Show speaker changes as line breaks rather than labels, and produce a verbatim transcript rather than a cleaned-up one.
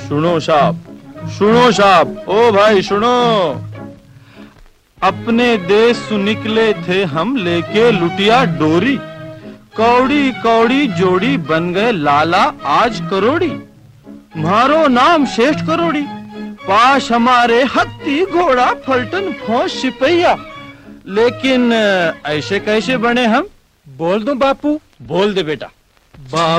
सुनो साहब, सुनो साहब, ओ भाई सुनो। अपने देश सु निकले थे हम लेके लुटिया डोरी, कौड़ी कौड़ी जोड़ी बन गए लाला आज करोड़ी। मारो नाम श्रेष्ठ करोड़ी, पास हमारे हत्ती घोड़ा फलटन फौज सिपहिया। लेकिन ऐसे कैसे बने हम?
बोल दूं बापू?
बोल दे बेटा।
बाप